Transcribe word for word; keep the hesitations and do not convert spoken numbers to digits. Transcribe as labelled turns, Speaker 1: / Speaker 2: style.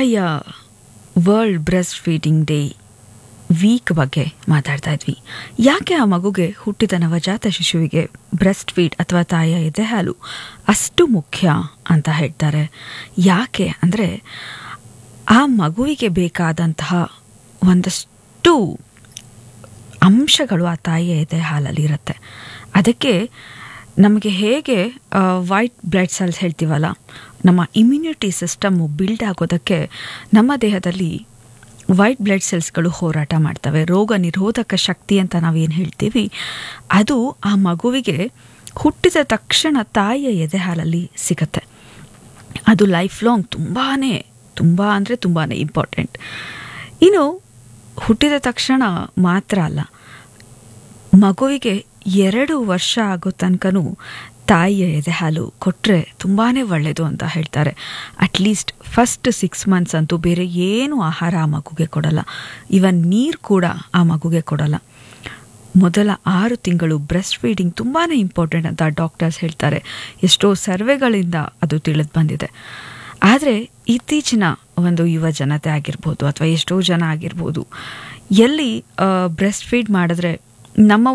Speaker 1: ತಾಯಿಯ world breast feeding day weak ಬಗ್ಗೆ ಮಾತಾಡ್ತಾ ಇದ್ವಿ. ಯಾಕೆ ಆ ಮಗುಗೆ ಹುಟ್ಟಿದ ನವಜಾತ ಶಿಶುವಿಗೆ ಬ್ರೆಸ್ಟ್ ಫೀಡ್ ಅಥವಾ ತಾಯಿಯ ಎದೆ ಹಾಲು ಅಷ್ಟು ಮುಖ್ಯ ಅಂತ ಹೇಳ್ತಾರೆ. ಯಾಕೆ ಅಂದರೆ ಆ ಮಗುವಿಗೆ ಬೇಕಾದಂತಹ ಒಂದಷ್ಟು ಅಂಶಗಳು ಆ ತಾಯಿಯ ಎದೆ ಹಾಲಲ್ಲಿ ಇರುತ್ತೆ. ಅದಕ್ಕೆ ನಮಗೆ ಹೇಗೆ ವೈಟ್ ಬ್ಲಡ್ ಸೆಲ್ಸ್ ಹೇಳ್ತೀವಲ್ಲ, ನಮ್ಮ ಇಮ್ಯುನಿಟಿ ಸಿಸ್ಟಮ್ಮು ಬಿಲ್ಡ್ ಆಗೋದಕ್ಕೆ ನಮ್ಮ ದೇಹದಲ್ಲಿ ವೈಟ್ ಬ್ಲಡ್ ಸೆಲ್ಸ್ಗಳು ಹೋರಾಟ ಮಾಡ್ತವೆ. ರೋಗ ನಿರೋಧಕ ಶಕ್ತಿ ಅಂತ ನಾವೇನು ಹೇಳ್ತೀವಿ, ಅದು ಆ ಮಗುವಿಗೆ ಹುಟ್ಟಿದ ತಕ್ಷಣ ತಾಯಿಯ ಎದೆ ಹಾಲಲ್ಲಿ ಸಿಗತ್ತೆ. ಅದು ಲೈಫ್ ಲಾಂಗ್ ತುಂಬಾ ತುಂಬ ಅಂದರೆ ತುಂಬಾ ಇಂಪಾರ್ಟೆಂಟ್. ಇನ್ನು ಹುಟ್ಟಿದ ತಕ್ಷಣ ಮಾತ್ರ ಅಲ್ಲ, ಮಗುವಿಗೆ ಎರಡು ವರ್ಷ ಆಗೋ ತನಕನೂ ತಾಯಿಯ ಎದೆ ಹಾಲು ಕೊಟ್ಟರೆ ತುಂಬಾ ಒಳ್ಳೆಯದು ಅಂತ ಹೇಳ್ತಾರೆ. ಅಟ್ಲೀಸ್ಟ್ ಫಸ್ಟ್ ಸಿಕ್ಸ್ ಮಂತ್ಸ್ ಅಂತೂ ಬೇರೆ ಏನು ಆಹಾರ ಆ ಮಗುಗೆ ಕೊಡಲ್ಲ, ಇವನ್ ನೀರು ಕೂಡ ಆ ಮಗುಗೆ ಕೊಡಲ್ಲ. ಮೊದಲ ಆರು ತಿಂಗಳು ಬ್ರೆಸ್ಟ್ ಫೀಡಿಂಗ್ ತುಂಬಾ ಇಂಪಾರ್ಟೆಂಟ್ ಅಂತ ಡಾಕ್ಟರ್ಸ್ ಹೇಳ್ತಾರೆ. ಎಷ್ಟೋ ಸರ್ವೆಗಳಿಂದ ಅದು ತಿಳಿದು ಬಂದಿದೆ. ಆದರೆ ಇತ್ತೀಚಿನ ಒಂದು ಯುವ ಜನತೆ ಆಗಿರ್ಬೋದು ಅಥವಾ ಎಷ್ಟೋ ಜನ ಆಗಿರ್ಬೋದು, ಎಲ್ಲಿ ಬ್ರೆಸ್ಟ್ ಫೀಡ್ ಮಾಡಿದ್ರೆ ನಮ್ಮ